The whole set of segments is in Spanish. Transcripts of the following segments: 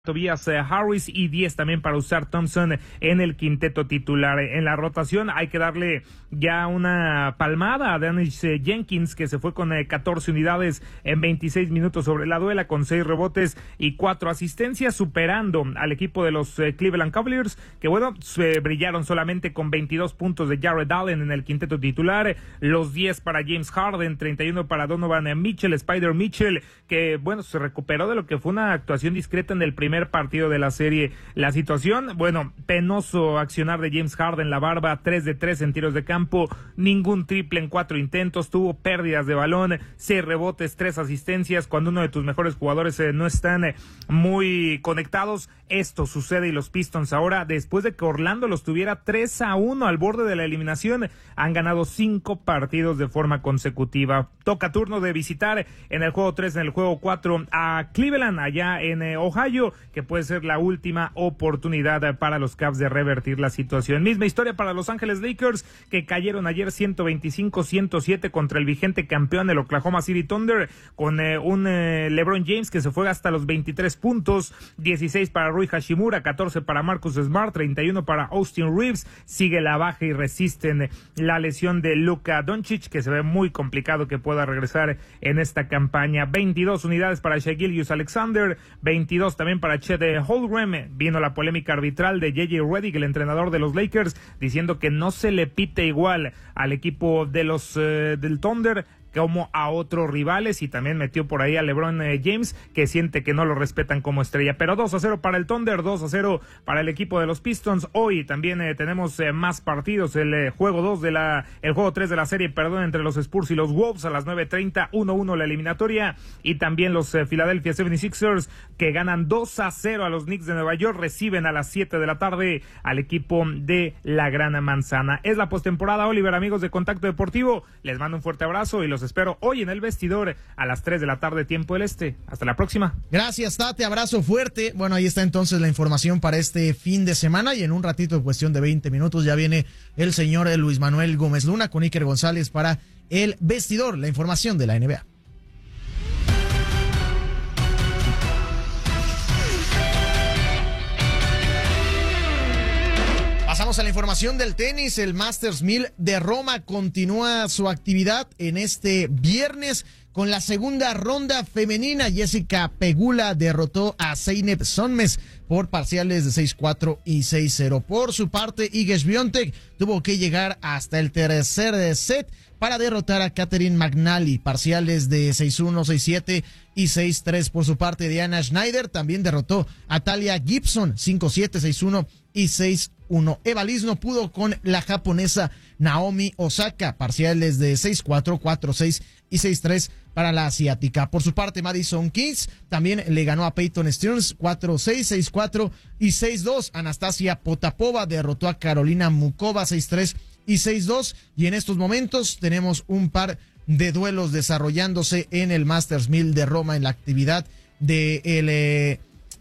Tobias Harris y 10 también para usar Thompson en el quinteto titular. En la rotación hay que darle ya una palmada a Dennis Jenkins, que se fue con 14 unidades en 26 minutos sobre la duela, con 6 rebotes y 4 asistencias, superando al equipo de los Cleveland Cavaliers, que bueno, brillaron solamente con 22 puntos de Jared Allen en el quinteto titular, los 10 para James Harden, 31 para Donovan Mitchell, Spider Mitchell, que bueno, se recuperó de lo que fue una actuación discreta en el primer partido de la serie. La situación, bueno, penoso accionar de James Harden, la barba, 3 de 3 en tiros de campo, ningún triple en 4 intentos, tuvo pérdidas de balón, 6 rebotes, 3 asistencias. Cuando uno de tus mejores jugadores no están muy conectados, esto sucede. Y los Pistons ahora, después de que Orlando los tuviera 3-1 al borde de la eliminación, han ganado 5 partidos de forma consecutiva. Toca turno de visitar en el juego 3, en el juego 4 a Cleveland, allá en Ohio, que puede ser la última oportunidad para los Cavs de revertir la situación. Misma historia para Los Ángeles Lakers, que cayeron ayer 125-107 contra el vigente campeón, el Oklahoma City Thunder, con un LeBron James que se fue hasta los 23 puntos, 16 para Rui Hashimura, 14 para Marcus Smart, 31 para Austin Reeves. Sigue la baja y resisten la lesión de Luka Doncic, que se ve muy complicado que pueda regresar en esta campaña. 22 unidades para Shai Gilgeous-Alexander, 22 también para Chet Holmgren. Vino la polémica arbitral de J.J. Redick, el entrenador de los Lakers, diciendo que no se le pite igual al equipo de los del Thunder como a otros rivales, y también metió por ahí a LeBron James, que siente que no lo respetan como estrella. Pero 2-0 para el Thunder, 2-0 para el equipo de los Pistons. Hoy también tenemos más partidos. El juego 3 de la serie, perdón, entre los Spurs y los Wolves a las 9:30, 1-1 la eliminatoria, y también los Philadelphia 76ers, que ganan 2-0 a los Knicks de Nueva York, reciben a las 7 de la tarde al equipo de la Gran Manzana. Es la postemporada, Oliver, amigos de Contacto Deportivo, les mando un fuerte abrazo y los espero hoy en el vestidor a las 3 de la tarde, tiempo del este. Hasta la próxima. Gracias, Tate, abrazo fuerte. Bueno, ahí está entonces la información para este fin de semana, y en un ratito, en cuestión de 20 minutos, ya viene el señor Luis Manuel Gómez Luna con Iker González para el vestidor, la información de la NBA. Pasamos a la información del tenis. El Masters 1000 de Roma continúa su actividad en este viernes con la segunda ronda femenina. Jessica Pegula derrotó a Zeynep Sonmez por parciales de 6-4 y 6-0. Por su parte, Iga Swiatek tuvo que llegar hasta el tercer set para derrotar a Catherine McNally, parciales de 6-1, 6-7 y 6-3. Por su parte, Diana Schneider también derrotó a Talia Gibson, 5-7, 6-1 y 6-1. Eva Liz no pudo con la japonesa Naomi Osaka, parciales de 6-4, 4-6 y 6-3 para la asiática. Por su parte, Madison Keys también le ganó a Peyton Stearns 4-6, 6-4 y 6-2. Anastasia Potapova derrotó a Carolina Mukova 6-3 y 6-2. Y en estos momentos tenemos un par de duelos desarrollándose en el Masters 1000 de Roma, en la actividad del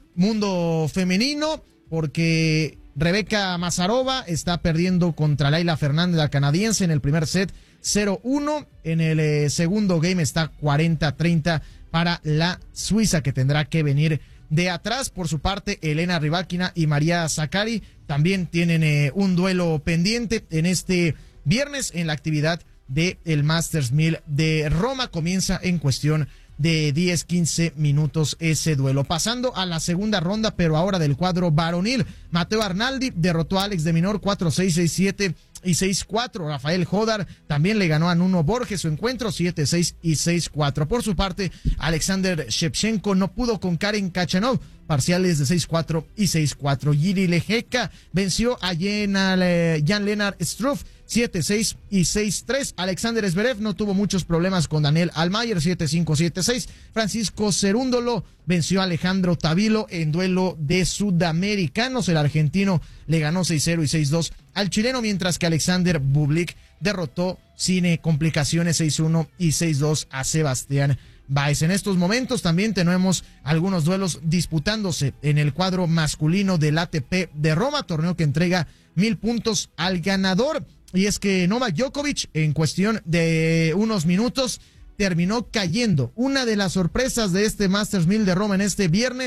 mundo femenino, porque Rebeca Mazarova está perdiendo contra Laila Fernández, la canadiense, en el primer set 0-1. En el segundo game está 40-30 para la suiza, que tendrá que venir de atrás. Por su parte, Elena Rybakina y María Sakkari también tienen un duelo pendiente en este viernes en la actividad del Masters 1000 de Roma. Comienza en cuestión de 10-15 minutos ese duelo. Pasando a la segunda ronda, pero ahora del cuadro varonil, Matteo Arnaldi derrotó a Alex de Minaur 4-6, 6-7 y 6-4. Rafael Jodar también le ganó a Nuno Borges su encuentro 7-6 y 6-4. Por su parte, Alexander Shevchenko no pudo con Karen Khachanov, parciales de 6-4 y 6-4. Jiri Lehecka venció a Jan-Lennard Struff 7-6 y 6-3. Alexander Zverev no tuvo muchos problemas con Daniel Almayer 7-5, 7-6. Francisco Cerúndolo venció a Alejandro Tavilo en duelo de sudamericanos. El argentino le ganó 6-0 y 6-2 al chileno, mientras que Alexander Bublik derrotó sin complicaciones 6-1 y 6-2 a Sebastián Baez. En estos momentos también tenemos algunos duelos disputándose en el cuadro masculino del ATP de Roma, torneo que entrega 1000 puntos al ganador. Y es que Novak Djokovic, en cuestión de unos minutos, terminó cayendo. Una de las sorpresas de este Masters 1000 de Roma en este viernes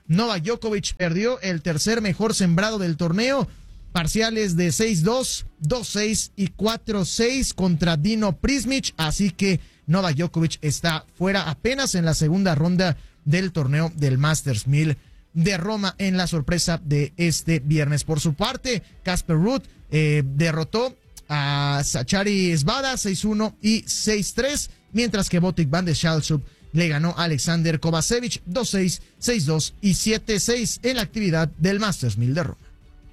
Novak Djokovic perdió el tercer mejor sembrado del torneo. Parciales de 6-2, 2-6 y 4-6 contra Dino Prismic. Así que Novak Djokovic está fuera apenas en la segunda ronda del torneo del Masters 1000 de Roma en la sorpresa de este viernes. Por su parte, Casper Ruud derrotó a Zachary Svada 6-1 y 6-3, mientras que Botic van de Schalschup le ganó a Alexander Kovacevic 2-6, 6-2 y 7-6 en la actividad del Masters 1000 de Roma.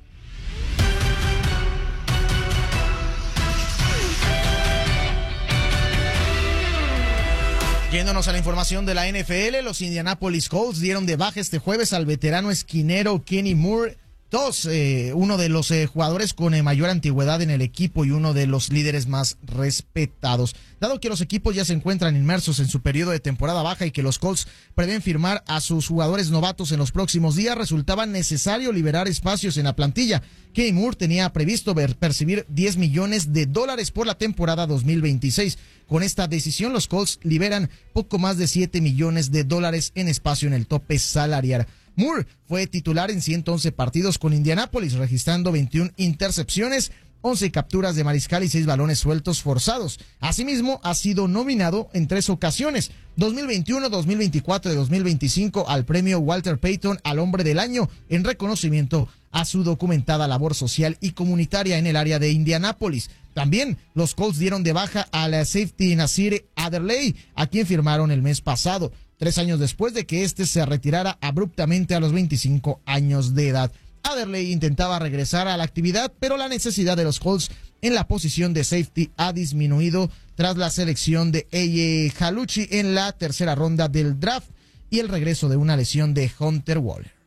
Yéndonos a la información de la NFL, los Indianapolis Colts dieron de baja este jueves al veterano esquinero Kenny Moore, uno de los jugadores con mayor antigüedad en el equipo y uno de los líderes más respetados. Dado que los equipos ya se encuentran inmersos en su periodo de temporada baja y que los Colts prevén firmar a sus jugadores novatos en los próximos días, resultaba necesario liberar espacios en la plantilla. Kenny Moore tenía previsto percibir $10 millones por la temporada 2026. Con esta decisión, los Colts liberan poco más de $7 millones en espacio en el tope salarial. Moore fue titular en 111 partidos con Indianapolis, registrando 21 intercepciones, 11 capturas de mariscal y 6 balones sueltos forzados. Asimismo, ha sido nominado en 3 ocasiones, 2021, 2024 y 2025, al premio Walter Payton al Hombre del Año, en reconocimiento a su documentada labor social y comunitaria en el área de Indianápolis. También los Colts dieron de baja a la safety Nasir Adderley, a quien firmaron el mes pasado, 3 años después de que este se retirara abruptamente a los 25 años de edad. Adderley intentaba regresar a la actividad, pero la necesidad de los Colts en la posición de safety ha disminuido tras la selección de Eye Haluchi en la tercera ronda del draft y el regreso de una lesión de Hunter Waller.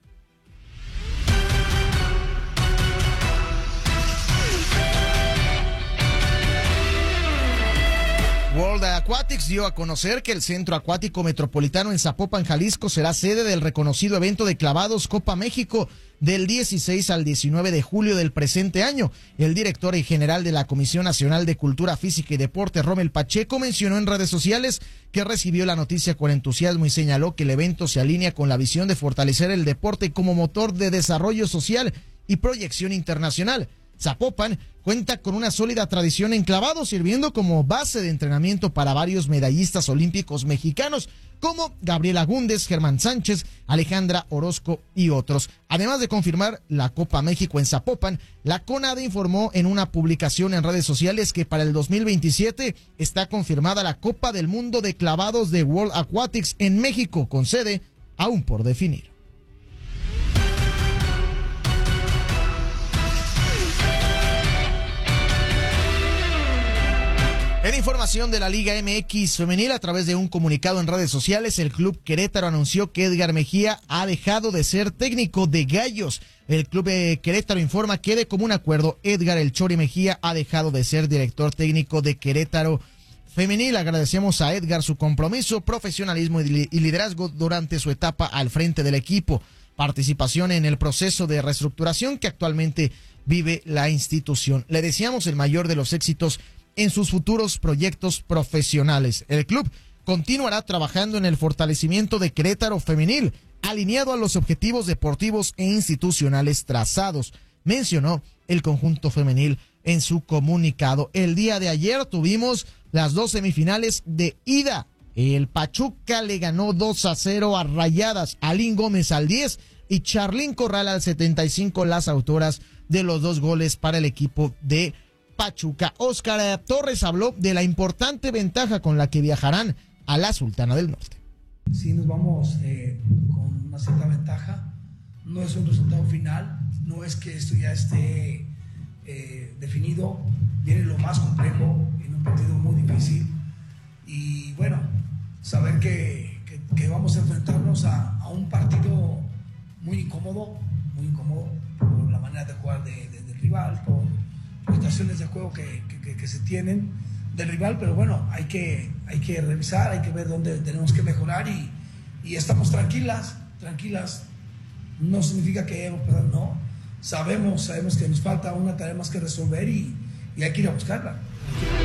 World Aquatics dio a conocer que el Centro Acuático Metropolitano en Zapopan, Jalisco, será sede del reconocido evento de clavados Copa México del 16 al 19 de julio del presente año. El director y general de la Comisión Nacional de Cultura Física y Deporte, Rommel Pacheco, mencionó en redes sociales que recibió la noticia con entusiasmo y señaló que el evento se alinea con la visión de fortalecer el deporte como motor de desarrollo social y proyección internacional. Zapopan cuenta con una sólida tradición en clavados, sirviendo como base de entrenamiento para varios medallistas olímpicos mexicanos, como Gabriela Gúndez, Germán Sánchez, Alejandra Orozco y otros. Además de confirmar la Copa México en Zapopan, la CONADE informó en una publicación en redes sociales que para el 2027 está confirmada la Copa del Mundo de Clavados de World Aquatics en México, con sede aún por definir. En información de la Liga MX femenil, a través de un comunicado en redes sociales, el Club Querétaro anunció que Edgar Mejía ha dejado de ser técnico de Gallos. El Club Querétaro informa que de común acuerdo, Edgar El Chori Mejía ha dejado de ser director técnico de Querétaro femenil. Agradecemos a Edgar su compromiso, profesionalismo y liderazgo durante su etapa al frente del equipo, participación en el proceso de reestructuración que actualmente vive la institución. Le deseamos el mayor de los éxitos en sus futuros proyectos profesionales. El club continuará trabajando en el fortalecimiento de Querétaro femenil, alineado a los objetivos deportivos e institucionales trazados, mencionó el conjunto femenil en su comunicado. El día de ayer tuvimos las 2 semifinales de ida. El Pachuca le ganó 2-0 a Rayadas, Alín Gómez al 10 y Charlín Corral al 75, las autoras de los 2 goles para el equipo de Pachuca. Óscar Torres habló de la importante ventaja con la que viajarán a la Sultana del Norte. Sí, nos vamos con una cierta ventaja. No es un resultado final, no es que esto ya esté definido. Viene lo más complejo en un partido muy difícil. Y bueno, saber que vamos a enfrentarnos a un partido muy incómodo por la manera de jugar del rival, por situaciones de juego que se tienen del rival, pero bueno, hay que revisar, hay que ver dónde tenemos que mejorar y estamos tranquilas, no significa que hemos pasado, no, sabemos que nos falta una tarea más que resolver y hay que ir a buscarla.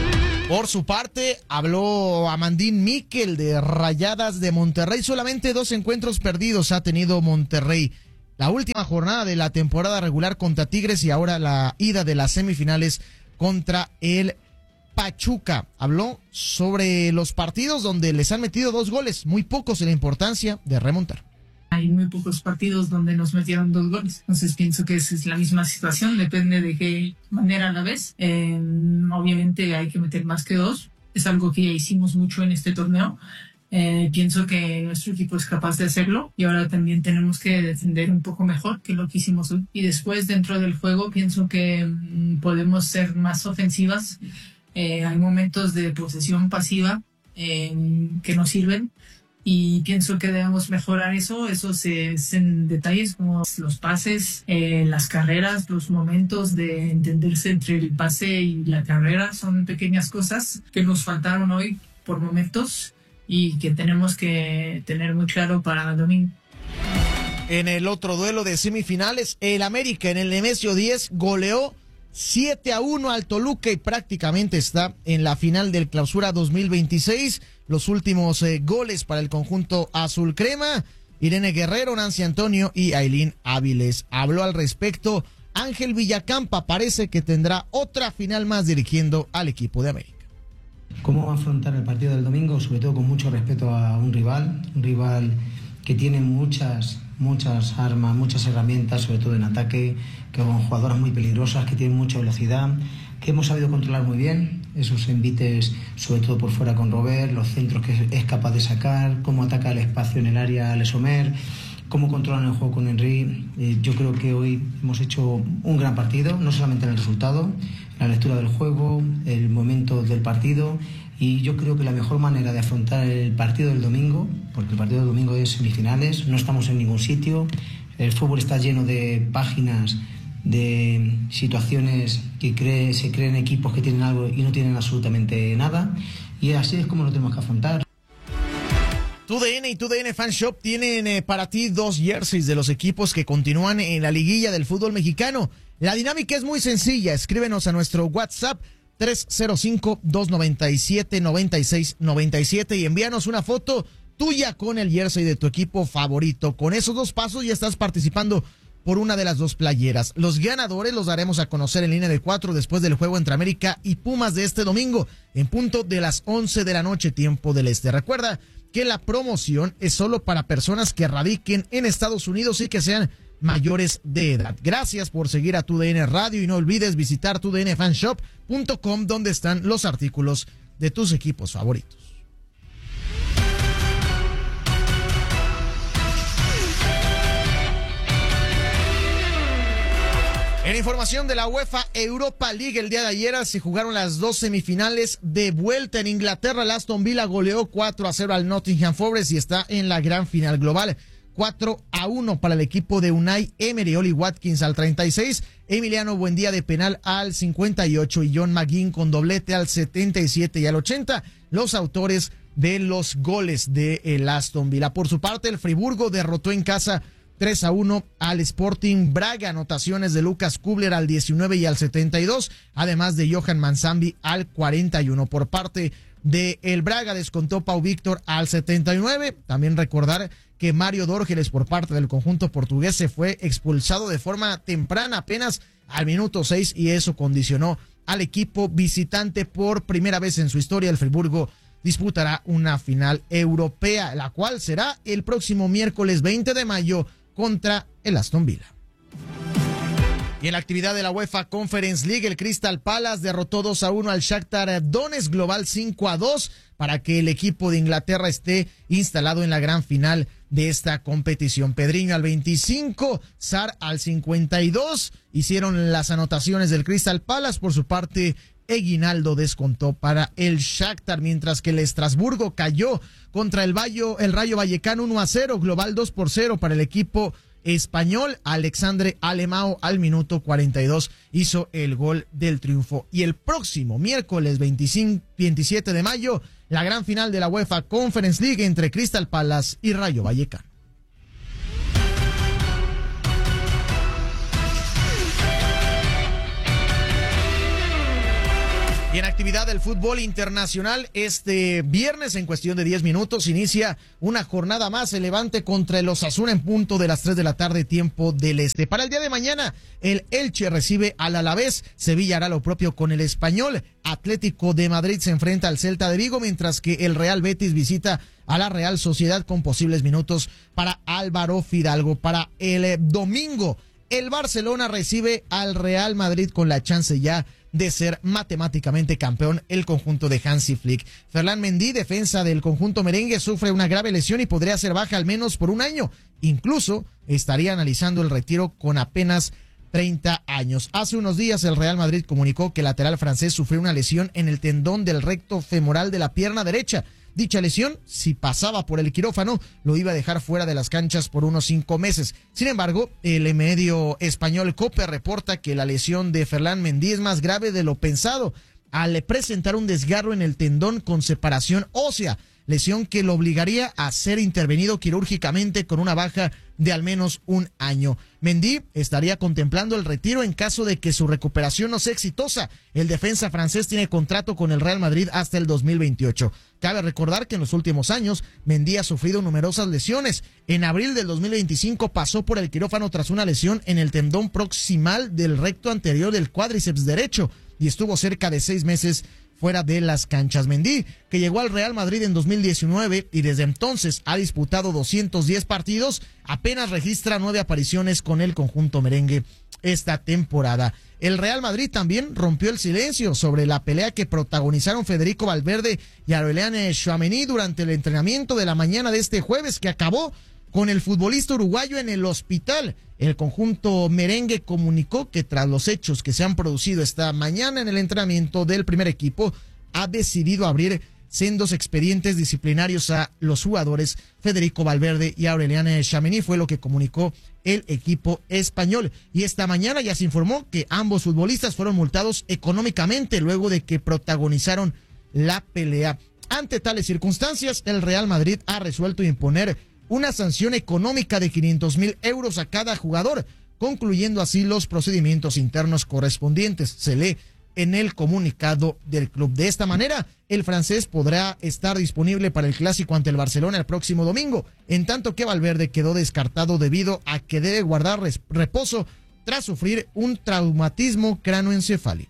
Por su parte, habló Amandín Miquel de Rayadas de Monterrey. Solamente 2 encuentros perdidos ha tenido Monterrey. La última jornada de la temporada regular contra Tigres y ahora la ida de las semifinales contra el Pachuca. Habló sobre los partidos donde les han metido 2 goles, muy pocos, en la importancia de remontar. Hay muy pocos partidos donde nos metieron 2 goles. Entonces pienso que esa es la misma situación, depende de qué manera la ves. Obviamente hay que meter más que 2. Es algo que ya hicimos mucho en este torneo. Pienso que nuestro equipo es capaz de hacerlo y ahora también tenemos que defender un poco mejor que lo que hicimos hoy. Y después, dentro del juego, pienso que podemos ser más ofensivas. Hay momentos de posesión pasiva que nos sirven. Y pienso que debemos mejorar eso. Eso se en detalles como los pases, las carreras, los momentos de entenderse entre el pase y la carrera. Son pequeñas cosas que nos faltaron hoy por momentos y que tenemos que tener muy claro para el domingo. En el otro duelo de semifinales, el América en el Nemesio 10 goleó 7-1 al Toluca y prácticamente está en la final del Clausura 2026. Los últimos goles para el conjunto azul crema: Irene Guerrero, Nancy Antonio y Ailín Áviles. Habló al respecto Ángel Villacampa. Parece que tendrá otra final más dirigiendo al equipo de América. ¿Cómo va a afrontar el partido del domingo? Sobre todo con mucho respeto a un rival que tiene muchas armas, muchas herramientas, sobre todo en ataque, que con jugadoras muy peligrosas, que tienen mucha velocidad, que hemos sabido controlar muy bien esos envites, sobre todo por fuera con Robert, los centros que es capaz de sacar, cómo ataca el espacio en el área Le Sommer, cómo controlan el juego con Henry. Yo creo que hoy hemos hecho un gran partido, no solamente en el resultado, la lectura del juego, el momento del partido, y yo creo que la mejor manera de afrontar el partido del domingo, porque el partido del domingo es semifinales, no estamos en ningún sitio, el fútbol está lleno de páginas, de situaciones que se creen equipos que tienen algo y no tienen absolutamente nada, y así es como lo tenemos que afrontar. TUDN y TUDN Fan Shop tienen para ti 2 jerseys de los equipos que continúan en la liguilla del fútbol mexicano. La dinámica es muy sencilla. Escríbenos a nuestro WhatsApp 305-297-9697 y envíanos una foto tuya con el jersey de tu equipo favorito. Con esos 2 pasos ya estás participando por una de las 2 playeras. Los ganadores los daremos a conocer en línea de 4 después del juego entre América y Pumas de este domingo, en punto de las 11 de la noche, tiempo del este. Recuerda que la promoción es solo para personas que radiquen en Estados Unidos y que sean mayores de edad. Gracias por seguir a TUDN Radio y no olvides visitar tudnfanshop.com, donde están los artículos de tus equipos favoritos. En información de la UEFA Europa League, el día de ayer se jugaron las 2 semifinales de vuelta. En Inglaterra, el Aston Villa goleó 4-0 al Nottingham Forest y está en la gran final global. 4-1 para el equipo de Unai Emery. Oli Watkins al 36, Emiliano Buendía de penal al 58 y John McGinn con doblete al 77 y al 80, los autores de los goles de el Aston Villa. Por su parte, el Friburgo derrotó en casa 3-1 al Sporting Braga, anotaciones de Lucas Kubler al 19 y al 72, además de Johan Manzambi al 41. Por parte de el Braga descontó Pau Víctor al 79. También recordar que Mario Dórgeles, por parte del conjunto portugués, se fue expulsado de forma temprana, apenas al minuto 6, y eso condicionó al equipo visitante. Por primera vez en su historia, el Friburgo disputará una final europea, la cual será el próximo miércoles 20 de mayo contra el Aston Villa. Y en la actividad de la UEFA Conference League, el Crystal Palace derrotó 2-1 al Shakhtar Donetsk, global 5-2, para que el equipo de Inglaterra esté instalado en la gran final de esta competición. Pedriño al 25, Sarr al 52, hicieron las anotaciones del Crystal Palace. Por su parte, Eguinaldo descontó para el Shakhtar, mientras que el Estrasburgo cayó contra el Rayo Vallecano 1-0, global 2-0 para el equipo español. Alexandre Alemão al minuto 42 hizo el gol del triunfo. Y el próximo miércoles 27 de mayo, la gran final de la UEFA Conference League entre Crystal Palace y Rayo Vallecano. Y en actividad actividad del fútbol internacional, este viernes en cuestión de 10 minutos inicia una jornada más, el Levante contra el Osasuna en punto de las 3 de la tarde, tiempo del este. Para el día de mañana, el Elche recibe al Alavés, Sevilla hará lo propio con el Español, Atlético de Madrid se enfrenta al Celta de Vigo, mientras que el Real Betis visita a la Real Sociedad con posibles minutos para Álvaro Fidalgo. Para el domingo, el Barcelona recibe al Real Madrid con la chance ya de ser matemáticamente campeón el conjunto de Hansi Flick. Ferland Mendy, defensa del conjunto merengue, sufre una grave lesión y podría ser baja al menos por un año. Incluso estaría analizando el retiro con apenas 30 años. Hace unos días el Real Madrid comunicó que el lateral francés sufrió una lesión en el tendón del recto femoral de la pierna derecha. Dicha lesión, si pasaba por el quirófano, lo iba a dejar fuera de las canchas por unos 5 meses. Sin embargo, el medio español COPE reporta que la lesión de Ferland Mendy es más grave de lo pensado, al presentar un desgarro en el tendón con separación ósea, lesión que lo obligaría a ser intervenido quirúrgicamente con una baja de al menos un año. Mendy estaría contemplando el retiro en caso de que su recuperación no sea exitosa. El defensa francés tiene contrato con el Real Madrid hasta el 2028. Cabe recordar que en los últimos años Mendy ha sufrido numerosas lesiones. En abril del 2025 pasó por el quirófano tras una lesión en el tendón proximal del recto anterior del cuádriceps derecho y estuvo cerca de 6 meses fuera de las canchas. Mendy, que llegó al Real Madrid en 2019 y desde entonces ha disputado 210 partidos, apenas registra 9 apariciones con el conjunto merengue esta temporada. El Real Madrid también rompió el silencio sobre la pelea que protagonizaron Federico Valverde y Aurélien Tchouaméni durante el entrenamiento de la mañana de este jueves, que acabó con el futbolista uruguayo en el hospital. El conjunto merengue comunicó que tras los hechos que se han producido esta mañana en el entrenamiento del primer equipo, ha decidido abrir sendos expedientes disciplinarios a los jugadores Federico Valverde y Aurélien Tchouaméni, fue lo que comunicó el equipo español. Y esta mañana ya se informó que ambos futbolistas fueron multados económicamente luego de que protagonizaron la pelea. Ante tales circunstancias, el Real Madrid ha resuelto imponer una sanción económica de 500,000 euros a cada jugador, concluyendo así los procedimientos internos correspondientes. Se lee en el comunicado del club. De esta manera, el francés podrá estar disponible para el clásico ante el Barcelona el próximo domingo, en tanto que Valverde quedó descartado debido a que debe guardar reposo tras sufrir un traumatismo cráneoencefálico.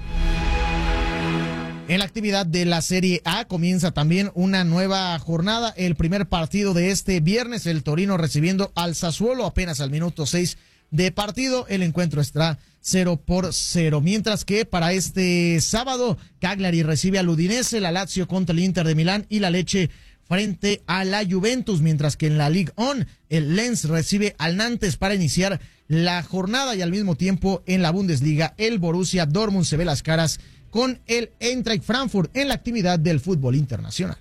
En la actividad de la Serie A comienza también una nueva jornada. El primer partido de este viernes, el Torino recibiendo al Sassuolo apenas al minuto 6 de partido. El encuentro está 0-0. Mientras que para este sábado, Cagliari recibe al Udinese, la Lazio contra el Inter de Milán y la Lecce frente a la Juventus. Mientras que en la Ligue 1, el Lens recibe al Nantes para iniciar la jornada y al mismo tiempo en la Bundesliga, el Borussia Dortmund se ve las caras con el Eintracht Frankfurt en la actividad del fútbol internacional.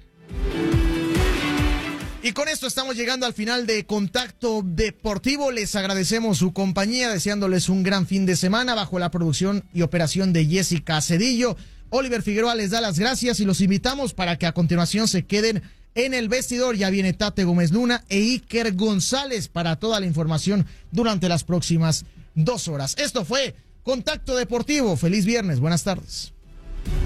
Y con esto estamos llegando al final de Contacto Deportivo. Les agradecemos su compañía, deseándoles un gran fin de semana bajo la producción y operación de Jessica Cedillo. Oliver Figueroa les da las gracias y los invitamos para que a continuación se queden en el vestidor. Ya viene Tate Gómez Luna e Iker González para toda la información durante las próximas 2 horas. Esto fue Contacto Deportivo. Feliz viernes. Buenas tardes.